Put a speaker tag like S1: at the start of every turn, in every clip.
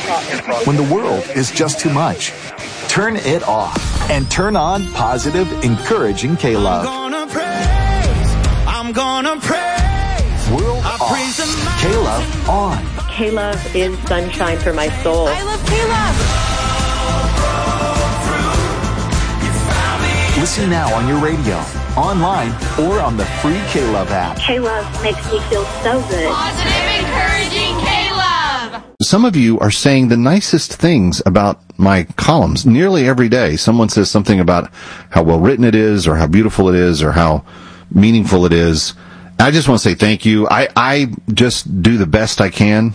S1: When the world is just too much, turn it off and turn on positive, encouraging K-Love.
S2: I'm gonna praise.
S1: World off. K-Love on.
S3: K-Love is sunshine for my soul.
S4: I love K-Love.
S1: Listen now on your radio, online, or on the free K-Love app.
S3: K-Love makes me feel so good.
S4: Positive, encouraging K-Love.
S5: Some of you are saying the nicest things about my columns nearly every day. Someone says something about how well written it is, or how beautiful it is, or how meaningful it is. I just want to say thank you. I just do the best I can.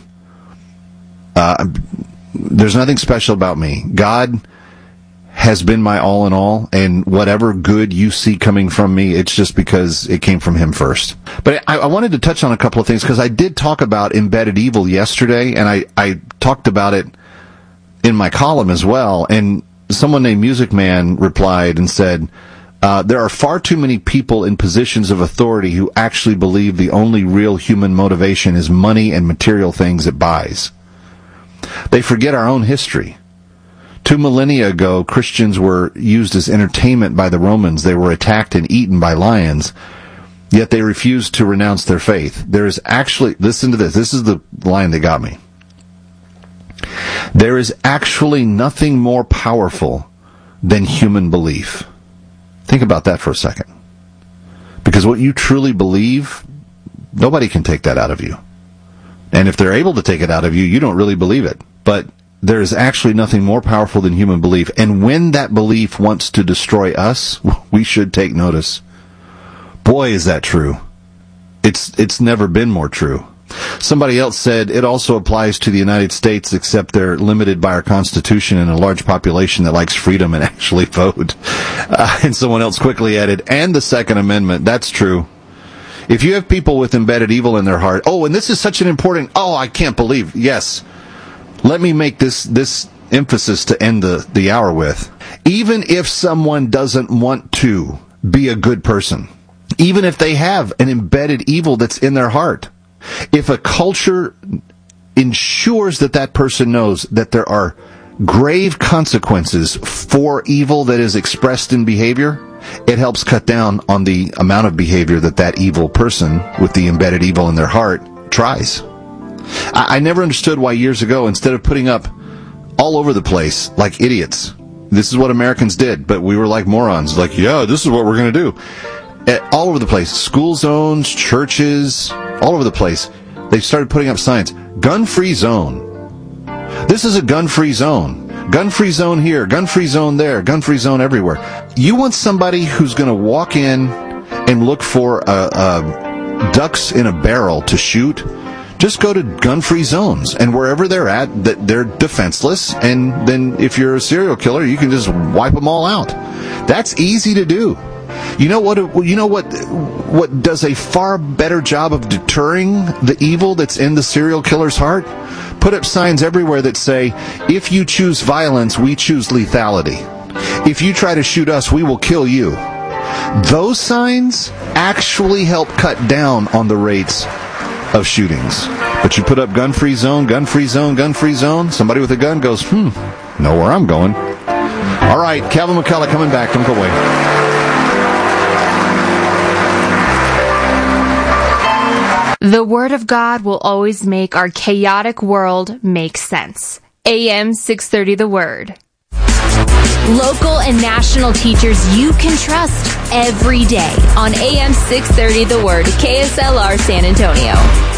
S5: There's nothing special about me. God has been my all in all, and whatever good you see coming from me, it's just because it came from Him first. But I wanted to touch on a couple of things, because I did talk about embedded evil yesterday, and I talked about it in my column as well, and someone named Music Man replied and said, there are far too many people in positions of authority who actually believe the only real human motivation is money and material things it buys. They forget our own history. 2 millennia ago, Christians were used as entertainment by the Romans. They were attacked and eaten by lions, yet they refused to renounce their faith. There is actually, listen to this, this is the line that got me. There is actually nothing more powerful than human belief. Think about that for a second. Because what you truly believe, nobody can take that out of you. And if they're able to take it out of you, you don't really believe it. But there is actually nothing more powerful than human belief. And when that belief wants to destroy us, we should take notice. Boy, is that true. It's never been more true. Somebody else said it also applies to the United States, except they're limited by our Constitution and a large population that likes freedom and actually vote. And someone else quickly added, and the Second Amendment. That's true. If you have people with embedded evil in their heart, and this is such an important, I can't believe, yes. Let me make this emphasis to end the hour with. Even if someone doesn't want to be a good person, even if they have an embedded evil that's in their heart, if a culture ensures that person knows that there are grave consequences for evil that is expressed in behavior, it helps cut down on the amount of behavior that evil person with the embedded evil in their heart tries. I never understood why years ago, instead of putting up all over the place like idiots, this is what Americans did, but we were like morons, like, yeah, this is what we're going to do. All over the place, school zones, churches, all over the place, they started putting up signs, gun-free zone. This is a gun-free zone. Gun-free zone here, gun-free zone there, gun-free zone everywhere. You want somebody who's going to walk in and look for ducks in a barrel to shoot? Just go to gun-free zones, and wherever they're at, they're defenseless, and then if you're a serial killer, you can just wipe them all out. That's easy to do. You know what does a far better job of deterring the evil that's in the serial killer's heart? Put up signs everywhere that say, if you choose violence, we choose lethality. If you try to shoot us, we will kill you. Those signs actually help cut down on the rates of shootings. But you put up gun-free zone, gun-free zone, gun-free zone, somebody with a gun goes, know where I'm going. All right, Calvin McCullough coming back. Don't go away.
S6: The Word of God will always make our chaotic world make sense. AM 630 The Word. Local and national teachers you can trust every day on AM 630 The Word, KSLR San Antonio.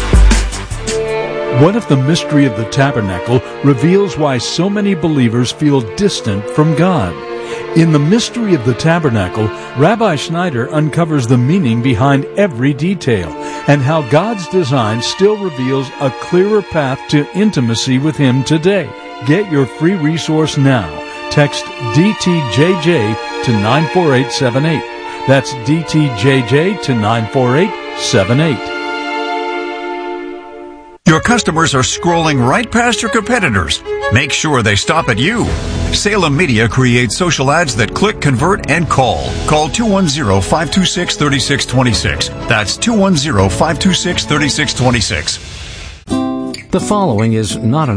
S7: What if the mystery of the tabernacle reveals why so many believers feel distant from God? In The Mystery of the Tabernacle, Rabbi Schneider uncovers the meaning behind every detail and how God's design still reveals a clearer path to intimacy with Him today. Get your free resource now. Text DTJJ to 94878. That's DTJJ to 94878.
S8: Your customers are scrolling right past your competitors. Make sure they stop at you. Salem Media creates social ads that click, convert, and call. Call 210-526-3626. That's 210-526-3626.
S9: The following is not an